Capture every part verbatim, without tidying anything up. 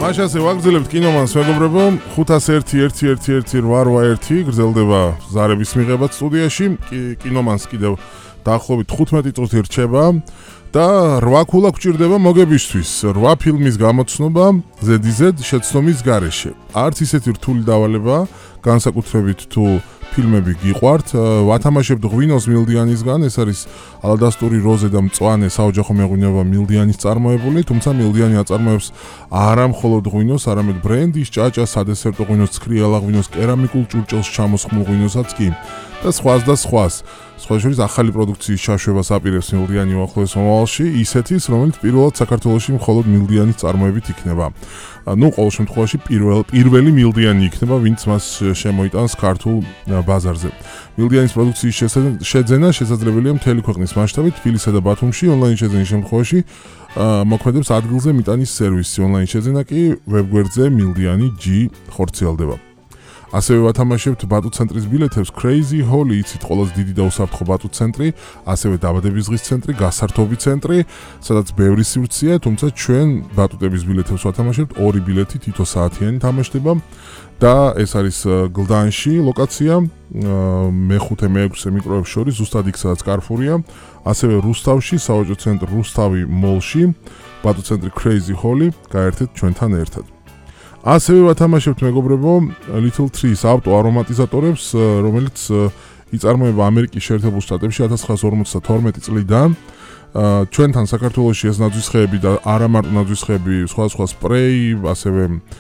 მაშასე ვაგრძელებთ კინომანს მეგობრებო, ხუთას ერთი ერთი ერთი ერთი რვა რვა ერთი გრძელდება ზარების მიღება სტუდიაში. კინომანს კიდევ დაახლოებით თხუთმეტი წუთი რჩება და რვა ქულა გვჭირდება მოგებისთვის. რვა ფილმის გამოცნობა ზედიზედ შეცდომის გარეშე. არც ისეთი რთული დავალება, განსაკუთრებით თუ ფილმები გიყვართ, ვათამაშებთ ღვინოს მილდიანისგან, ეს არის ალადასტური როზე და მწვანე საოჯახო მეღვინეობა მილდიანის წარმოებული, თუმცა მილდიანი აწარმოებს არა მხოლოდ ღვინოს, არამედ ბრენდის, ჭაჭას, სადესერტო ღვინოს, ცქრიალა ღვინოს, კერამიკულ ჭურჭელს ჩამოსხმულ ღვინოსაც კი და სხვას და სხვას. სხვა შორის ახალი პროდუქციის ჩაშვებას აპირებს მილდიანი უახლოეს მომავალში, ისეთის, რომელიც პირველად საქართველოში მხოლოდ მილდიანის წარმოებით იქნება. ну, ყოველ შემთხვევაში პირველ პირველი მილდიანი იქნება, ვინც მას შემოიტანს ქართულ ბაზარზე. მილდიანის პროდუქციის შეძენა შესაძლებელია მთელი ქვეყნის მასშტაბით, თბილისსა და ბათუმში, ონლაინ შეძენის შემთხვევაში მოქმედებს ადგილზე მიტანის სერვისი, ონლაინ შეძენა კი ვებგვერდზე მილდიანი ჯი ხორციელდება. ასევე ვათამაშებთ ბატუ ცენტრის ბილეთებს Crazy Holly, იცით ყოველს დიდი და უსაფრთხო ბატუ ცენტრი, ასევე დაბადების დღის ცენტრი, გასართობი ცენტრი, სადაც ბევრი სივრცეა, თუმცა ჩვენ ბატუტების ბილეთებს ვათამაშებთ, ორი ბილეთი თითო საათიანი თამაშდება და ეს არის გლდანში ლოკაცია, მეხუთე მეექვსე მიკროებს შორის, ზუსტად იქ სადაც კარფურია, ასევე რუსთავში, სავაჭრო ცენტრ რუსთავი მოლში, ბატუ ცენტრი Crazy Holly, გაერთეთ ჩვენთან ერთად. ასევე ვათამაშებთ მეგობრებო Little Trees ავტო არომატიზატორებს, რომელიც იწარმოება ამერიკის შეერთებულ შტატებში ათას ცხრაას ორმოცდათორმეტი წლიდან. ჩვენთან საქართველოში ეს ნაძვისხეები და არა მარტო ნაძვისხეები, სხვადასხვა სპრეი, ასევე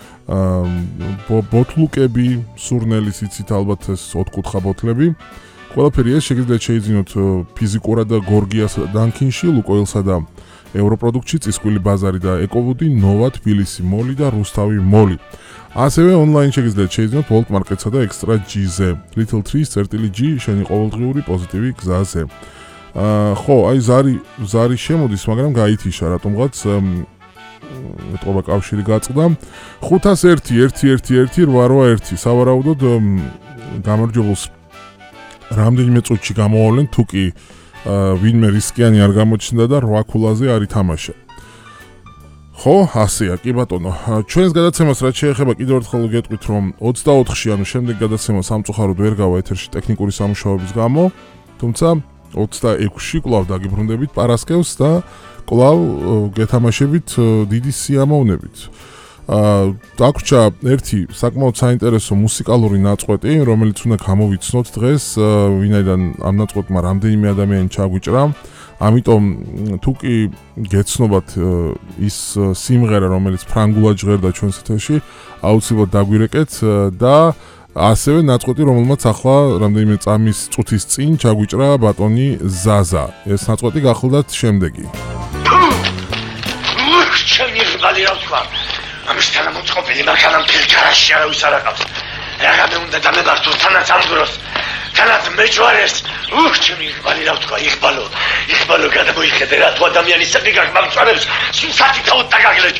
ბოთლუკები, სურნელის იცით ალბათ ეს ოთხკუთხა ბოთლები. ყველაფერი ეს შეგიძლიათ შეიძინოთ ფიზიკურად და გორგიასა და დანქინში, ლუკოილსა და ევროპროდუქტში, წისქვილი ბაზარი და ეკოვუდი, ნოვა, თბილისი მოლი და რუსთავი მოლი. ასევე ონლაინ შეგიძლიათ შეიძინოთ World Market-სა და Extra G-ზე. Little Trees წერტილი G შენი ყოველდღიური პოზიტივი გზაზე. ხო, აი ზარი ზარი შემოდის, მაგრამ გაითიშა რატომღაც ეტყობა კავშირი გაწყდა. ხუთას ერთი ერთი ერთი ერთი რვა რვა ერთი სავარაუდოდ გამარჯვებულს რამდენიმე წუთში გამოვავლენ, თუ კი ვინმე რისკიანი არ გამოჩნდა და რვა ქულაზე არ ითამაშა. ხო, ასეა, კი ბატონო. ჩვენს გადაცემას რაც შეეხება კიდევ ერთხელ გეტყვით, რომ ოცდაოთხში, ანუ შემდეგ გადაცემა სამწუხაროდ ვერ გავა ეთერში ტექნიკური სამუშაოების გამო, თუმცა ოცდაექვსში კვლავ დაგიბრუნდებით პარასკევს და კვლავ გეთამაშებით დიდი სიამოვნებით. დაგვრჩა ერთი საკმაოდ საინტერესო მუსიკალური ნაწყვეტი, რომელიც უნდა გამოვიცნოთ დღეს, ვინაიდან ამ ნაწყვეტმა რამდენიმე ადამიანი ჩაგვიჭრა. ამიტომ თუ კი გეცნობათ ის სიმღერა, რომელიც ფრანგულად ჟღერდა ჩვენს ეთერში, აუცილებლად დაგვირეკეთ და ასევე ნაწყვეტი, რომელმაც ახლა რამდენიმე წამის წუთის წინ ჩაგვიჭრა ბატონი ზაზა. ეს ნაწყვეტი გახლდათ შემდეგი. ჩემი ღმალი რა ვთქვა? ამისთან მოწყობილი მანქანამ ფილკარაში არავის არ აკავს. რაგამე უნდა დამებართო თანაც ამ დროს, თანაც მეჯვარეს. უх, ჩემი ღმალი რა ვთქვა? იხბალო, იხბალო გადამოიხედე რა თუ ადამიანის საქმე გაგმამწვანებს, სულსათი თავად დაგაგლეჭ.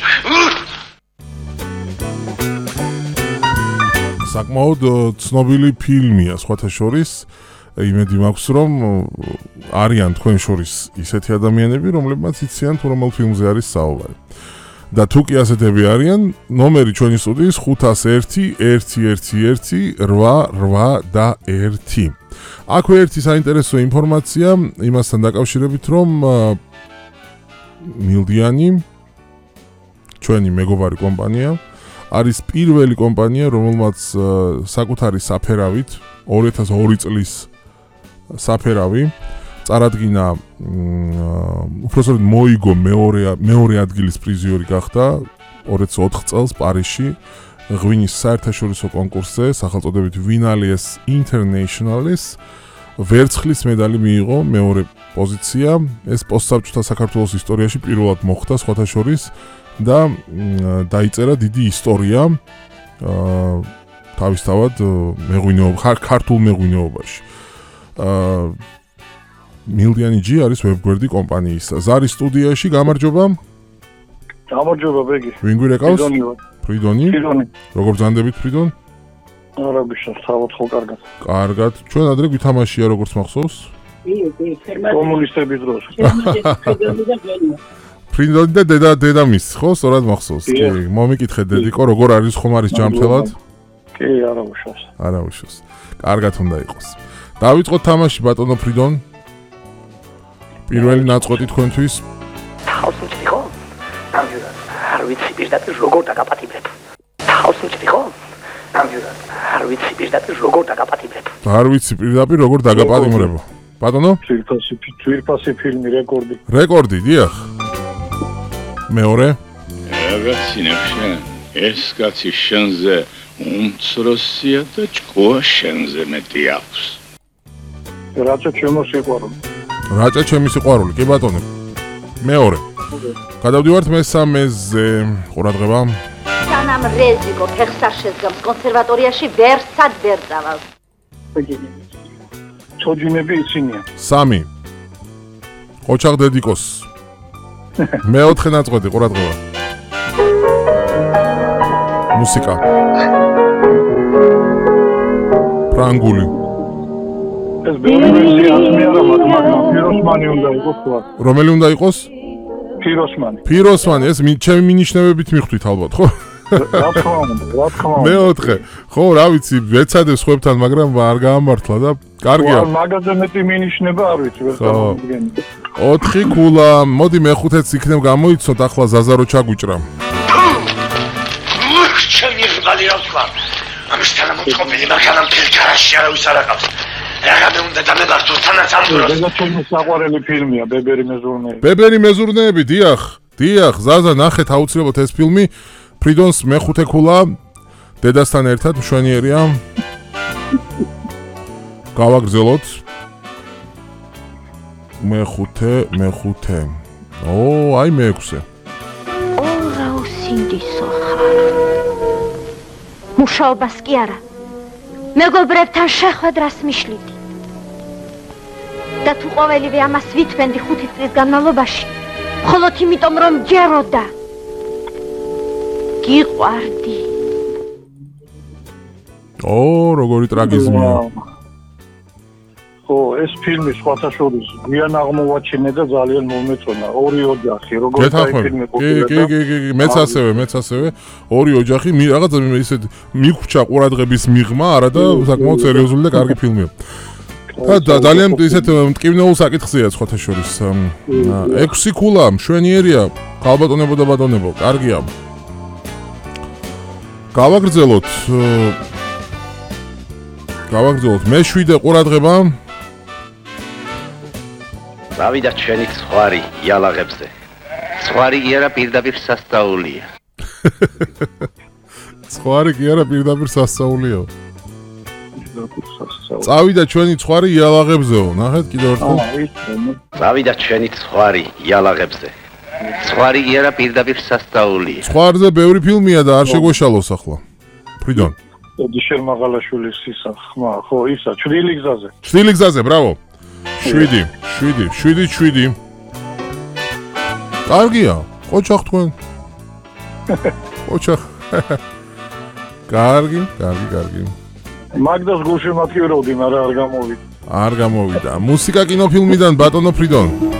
საკმაოდ ცნობილი ფილმია, სხვათა შორის. იმედი მაქვს, რომ არიან თქვენ შორის ისეთი ადამიანები, რომლებმაც იციან თუ რომელ ფილმზე არის საუბარი. და თუ კი ასეთები არიან, ნომერი ჩვენი სტუდიის ხუთას ერთი ერთი ერთი ერთი რვა რვა ერთი. აქვე ერთი საინტერესო ინფორმაცია იმასთან დაკავშირებით, რომ მილდიანი ჩვენი მეგობარი კომპანია არის პირველი კომპანია, რომელმაც საკუთარი საფერავით ორი ათას ორი წლის საფერავი წარადგინა, უпроსოდ მოიგო მეორე მეორე ადგილის პრიზიორი გახდა ორი ათას ოთხ წელს პარიზში ღვინის საერთაშორისო კონკურსზე სახელწოდებით Vinalies Internationalis ვერცხლის медаლი მიიღო მეორე პოზიცია. ეს პოსტსაბჭოთა საქართველოს ისტორიაში პირველად მოხდა სხვათა შორის და დაიწერა დიდი ისტორია თავისთავად მეღვინეობა, ქართულ მეღვინეობაში. მილდიანი ჯი არის ვებგვერდი კომპანიის. ზარის სტუდიაში გამარჯობა. გამარჯობა ბეგი. ვინ გვირეკავს? ფრიდონი. ფრიდონი. როგორ ბრძანდებით ფრიდონ? არა გიშოს, თავად ხო კარგად. კარგად. ჩვენ ადრე გვითამაშია როგორც მახსოვს? კი, კი, ფერმატი. კომუნისტების დროს. ფრიდონი და დედა დედამის, ხო, სწორად მახსოვს. კი, მომიკითხე დედიკო, როგორ არის ხომ არის ჯამრთელად? კი, არა უშავს. არა უშავს. კარგად უნდა იყოს. დავიწყოთ თამაში ბატონო ფრიდონ. პირველი ნაწყვეტი თქვენთვის. თავს მჭდი ხო? ამჯერად არ ვიცი პირდაპირ როგორ დაგაპატიმრებ. თავს მჭდი ხო? ამჯერად არ ვიცი პირდაპირ როგორ დაგაპატიმრებ. არ ვიცი პირდაპირ როგორ დაგაპატიმრებო. ბატონო? თვირფასი თვირფასი ფილმი რეკორდი. რეკორდი, დიახ. მეორე? რაღაცინებშენ, ეს კაცი შენზე უმცროსია და ჭკუა შენზე მეტი აქვს. რაცა ჩემო სიყვარული. რაჭა ჩემი სიყვარული, კი ბატონო. მეორე. გადავდივართ მესამეზე, ყურადღება. სანამ რეზიკო ფეხს არ შეძგამს კონსერვატორიაში ვერსად ვერ წავალ. ჩოჯინები ისინია. სამი. ოჩახ დედიკოს. მეოთხე ნაწყვეტი, ყურადღება. მუსიკა. ფრანგული. ეს ბევრი ვერსია ასმეარა, მაგრამ ფიროსმანი უნდა იყოს თქვა. რომელი უნდა იყოს? ფიროსმანი. ფიროსმანი, ეს ჩემი მინიშნებებით მიხვდით ალბათ, ხო? რა თქმა უნდა, რა თქმა უნდა. მეოთხე. ხო, რა ვიცი, ვეცადე სხვებთან, მაგრამ არ გაამართლა და კარგია. მაგაზე მეტი მინიშნება არ ვიცი, ვერ გამომდგენი. ოთხი ქულა, მოდი მეხუთეც იქნებ გამოიცოთ, ახლა ზაზარო ჩაგვიჭრა. ჩემი ღმალი რა ვთქვა? ამისთან მოწყობილი, მაგრამ ფილკარაში არავის არ აკავს. რაგამე უნდა დამებართო თანაც ამ დროს. ეს ჩემი საყვარელი ფილმია, ბებერი მეზურნეები. ბებერი მეზურნეები, დიახ, დიახ, ზაზა ნახეთ აუცილებლად ეს ფილმი. ფრიდონს მეხუთე ქულა, დედასთან ერთად მშვენიერია. გავაგრძელოთ. მეხუთე, მეხუთე. ო, აი მეექვსე. ორა უსინდისო ხარ. მუშაობას კი არა. მეგობრებთან შეხვედრას მიშლიდი. და თუ ყოველივე ამას ვითვენდი ხუთი წლის განმავლობაში, მხოლოდ იმიტომ რომ ჯეროდა. გიყვარდი. ო, როგორი ტრაგიზმია. ხო, ეს ფილმი სხვათა შორის გვიან აღმოვაჩინე და ძალიან მომეწონა. ორი ოჯახი, როგორც აი ფილმი ყოფილა. კი, კი, კი, კი, მეც ასევე, მეც ასევე. ორი ოჯახი, რაღაც ისეთ მიგვჭა ყურადღების მიღმა, არა და საკმაოდ სერიოზული და კარგი ფილმია. და ძალიან ისეთ მტკივნეულ საკითხზეა სხვათა შორის. ექვსი ქულა, მშვენიერია, ქალბატონებო და ბატონებო, კარგია. გავაგრძელოთ. გავაგრძელოთ. მეშვიდე ყურადღება. დავიდა ჩვენი ცხვარი იალაღებზე. ცხვარი კი არა პირდაპირ სასწაულია. ცხვარი კი არა პირდაპირ სასწაულიო. წავიდა ჩვენი ცხვარი იალაღებზეო. ნახეთ კიდევ ერთხელ. დავიდა ჩვენი ცხვარი იალაღებზე. ცხვარი კი არა პირდაპირ სასწაულია. ცხვარზე ბევრი ფილმია და არ შეგვეშალოს ახლა. ფრიდონ. ოდიშერ მაღალაშვილის ისა ხმა, ხო, ისა, ჩრდილი გზაზე. ჩრდილი გზაზე, ბრავო. შვიდი, შვიდი, შვიდი, შვიდი. კარგია, ოჩახ თქვენ. ოჩახ. კარგი, კარგი, კარგი. მაგდას გულში მათქივრობდი, მაგრამ არ გამოვიდა. არ გამოვიდა. მუსიკა კინოფილმიდან ბატონო ფრიდონ.